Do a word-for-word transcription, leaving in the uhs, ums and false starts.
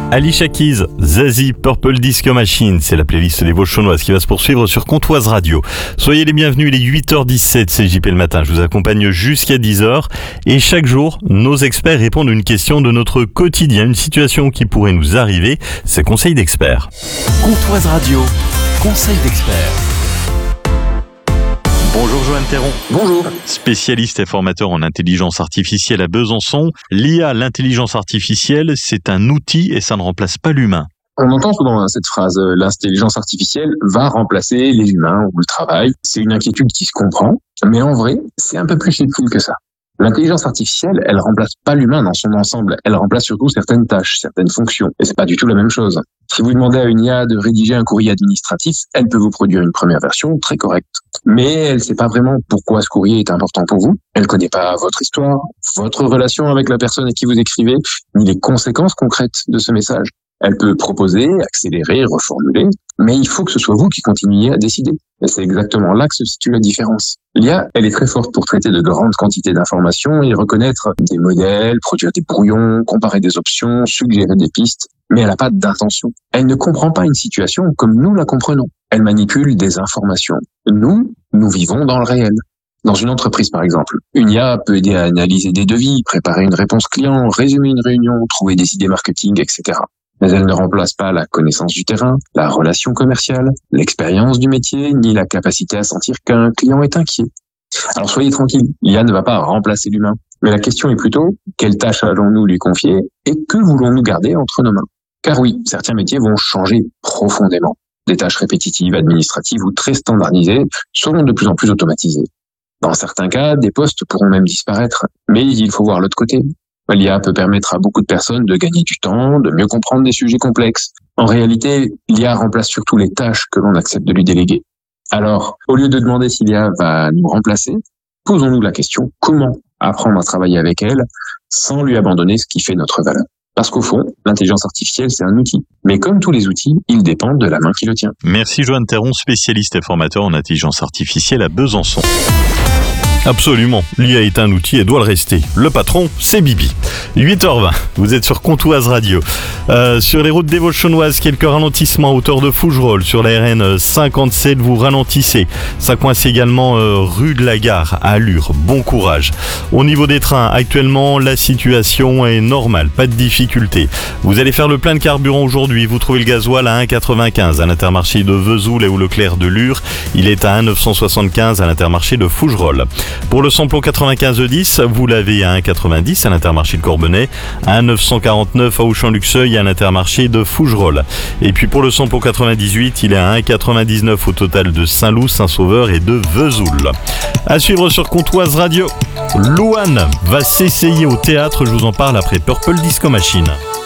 Alicia Keys, Zazie, Purple Disco Machine, c'est la playlist des Vosges-Chaunnoises qui va se poursuivre sur Comtoise Radio. Soyez les bienvenus, il est huit heures dix-sept, c'est J P le matin, je vous accompagne jusqu'à dix heures et chaque jour, nos experts répondent à une question de notre quotidien, une situation qui pourrait nous arriver, c'est Conseil d'experts. Comtoise Radio, Conseil d'experts. Bonjour Joanne Théron. Bonjour. Spécialiste et formateur en intelligence artificielle à Besançon. L'I A, l'intelligence artificielle, c'est un outil et ça ne remplace pas l'humain. On entend souvent cette phrase, l'intelligence artificielle va remplacer les humains ou le travail. C'est une inquiétude qui se comprend, mais en vrai, c'est un peu plus subtil que ça. L'intelligence artificielle, elle remplace pas l'humain dans son ensemble. Elle remplace surtout certaines tâches, certaines fonctions. Et c'est pas du tout la même chose. Si vous demandez à une I A de rédiger un courrier administratif, elle peut vous produire une première version très correcte. Mais elle sait pas vraiment pourquoi ce courrier est important pour vous. Elle connaît pas votre histoire, votre relation avec la personne à qui vous écrivez, ni les conséquences concrètes de ce message. Elle peut proposer, accélérer, reformuler, mais il faut que ce soit vous qui continuiez à décider. Et c'est exactement là que se situe la différence. L'I A, elle est très forte pour traiter de grandes quantités d'informations et reconnaître des modèles, produire des brouillons, comparer des options, suggérer des pistes, mais elle n'a pas d'intention. Elle ne comprend pas une situation comme nous la comprenons. Elle manipule des informations. Nous, nous vivons dans le réel. Dans une entreprise, par exemple, une I A peut aider à analyser des devis, préparer une réponse client, résumer une réunion, trouver des idées marketing, et cetera. Mais elle ne remplace pas la connaissance du terrain, la relation commerciale, l'expérience du métier, ni la capacité à sentir qu'un client est inquiet. Alors soyez tranquille, l'I A ne va pas remplacer l'humain. Mais la question est plutôt, quelle tâche allons-nous lui confier et que voulons-nous garder entre nos mains? Car oui, certains métiers vont changer profondément. Des tâches répétitives, administratives ou très standardisées seront de plus en plus automatisées. Dans certains cas, des postes pourront même disparaître. Mais il faut voir l'autre côté. L'I A peut permettre à beaucoup de personnes de gagner du temps, de mieux comprendre des sujets complexes. En réalité, l'I A remplace surtout les tâches que l'on accepte de lui déléguer. Alors, au lieu de demander si l'I A va nous remplacer, posons-nous la question, comment apprendre à travailler avec elle sans lui abandonner ce qui fait notre valeur? Parce qu'au fond, l'intelligence artificielle, c'est un outil. Mais comme tous les outils, il dépend de la main qui le tient. Merci Joanne Théron, spécialiste et formateur en intelligence artificielle à Besançon. Absolument, l'I A est un outil et doit le rester. Le patron, c'est Bibi. huit heures vingt, vous êtes sur Comtoise Radio. Euh, sur les routes des Vosges-Chaunnoises, quelques ralentissements à hauteur de Fougerolles. Sur la R N cinquante-sept, vous ralentissez. Ça coince également euh, rue de la Gare, à Allure. Bon courage. Au niveau des trains, actuellement, la situation est normale, pas de difficulté. Vous allez faire le plein de carburant aujourd'hui. Vous trouvez le gasoil à un virgule quatre-vingt-quinze à l'Intermarché de Vesoul et au Leclerc de Lure. Il est à un virgule neuf cent soixante-quinze à l'Intermarché de Fougerolles. Pour le samplon quatre-vingt-quinze dix, vous l'avez à un virgule quatre-vingt-dix à l'Intermarché de Corbonnet, à un virgule neuf cent quarante-neuf à Auchan-Luxeuil à l'Intermarché de Fougerolles. Et puis pour le samplon quatre-vingt-dix-huit, il est à un virgule quatre-vingt-dix-neuf au total de Saint-Loup, Saint-Sauveur et de Vesoul. À suivre sur Comtoise Radio, Louane va s'essayer au théâtre, je vous en parle après Purple Disco Machine.